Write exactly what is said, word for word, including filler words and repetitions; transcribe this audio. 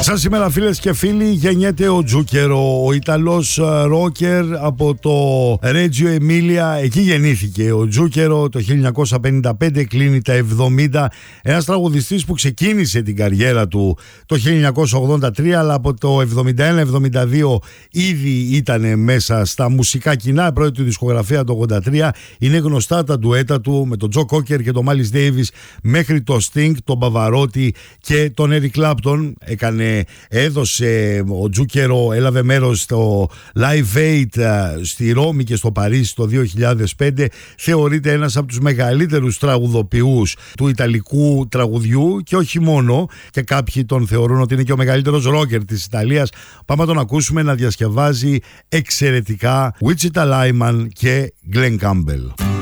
σας, σήμερα φίλες και φίλοι, γεννιέται ο Τζούκερο, ο Ιταλός ρόκερ από το Ρέτζιο Εμίλια. Εκεί γεννήθηκε ο Τζούκερο το χίλια εννιακόσια πενήντα πέντε, κλείνει τα εβδομήντα. Ένας τραγουδιστής που ξεκίνησε την καριέρα του το χίλια εννιακόσια ογδόντα τρία, αλλά από το εβδομήντα ένα εβδομήντα δύο ήδη ήταν μέσα στα μουσικά κοινά. Πρώτη του δισκογραφία το ογδόντα τρία. Είναι γνωστά τα ντουέτα του με τον Τζο Κόκερ και τον Μάιλς Ντέιβις, μέχρι το Sting, τον Παβαρότη και τον Έρικ Κλάπτον. Έκανε, έδωσε ο Τζούκερο, έλαβε μέρος στο Live Aid στη Ρώμη και στο Παρίσι το δύο χιλιάδες πέντε. Θεωρείται ένας από τους μεγαλύτερους τραγουδοποιούς του ιταλικού τραγουδιού και όχι μόνο, και κάποιοι τον θεωρούν ότι είναι και ο μεγαλύτερος ρόκερ της Ιταλίας. Πάμε να τον ακούσουμε να διασκευάζει εξαιρετικά Wichita Lineman και Glen Campbell.